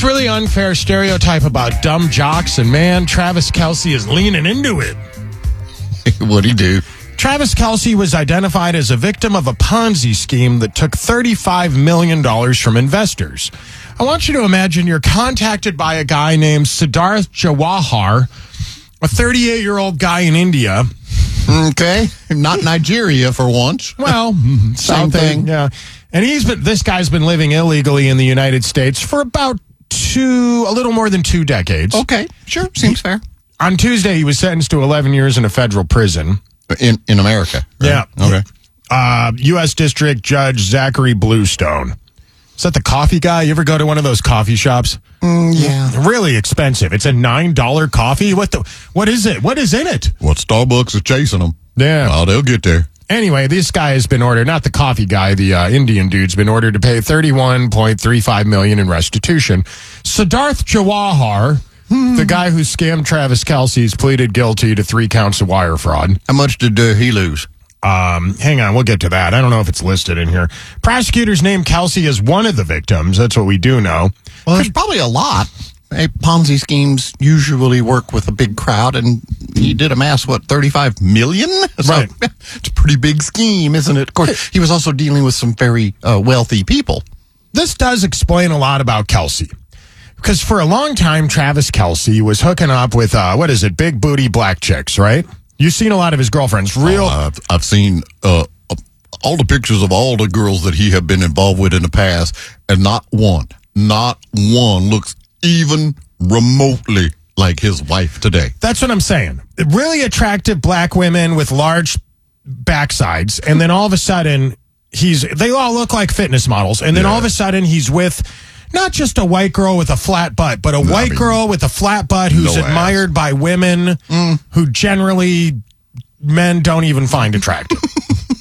this really unfair stereotype about dumb jocks, and man, Travis Kelce is leaning into it. What'd he do? Travis Kelce was identified as a victim of a Ponzi scheme that took $35 million from investors. I want you to imagine you're contacted by a guy named Siddharth Jawahar, a 38-year-old guy in India. Okay. Not Nigeria for once. Well, Same thing. Yeah. And this guy's been living illegally in the United States for about a little more than 2 decades. Okay. Sure. Seems fair. On Tuesday, he was sentenced to 11 years in a federal prison. In America. Right? Yeah. Okay. U.S. District Judge Zachary Bluestone. Is that the coffee guy? You ever go to one of those coffee shops? Yeah. Really expensive. It's a $9 coffee. What is it? What is in it? What Starbucks is chasing them. Yeah. Well, they'll get there. Anyway, this guy has been ordered, not the coffee guy, the Indian dude's been ordered to pay $31.35 million in restitution. Siddharth Jawahar, the guy who scammed Travis Kelce's, pleaded guilty to 3 counts of wire fraud. How much did he lose? Hang on, we'll get to that. I don't know if it's listed in here. Prosecutors named Kelce as one of the victims. That's what we do know. Well, there's probably a lot. Ponzi schemes usually work with a big crowd, and he did amass, $35 million? Right. So, it's a pretty big scheme, isn't it? Of course, he was also dealing with some very wealthy people. This does explain a lot about Kelce. Because for a long time, Travis Kelce was hooking up with, big booty black chicks, right? You've seen a lot of his girlfriends. I've seen all the pictures of all the girls that he had been involved with in the past, and not one looks even remotely like his wife today. That's what I'm saying. Really attractive black women with large backsides, and then all of a sudden, they all look like fitness models, and then all of a sudden he's with not just a white girl with a flat butt, but a white girl with a flat butt who's admired by women who generally men don't even find attractive.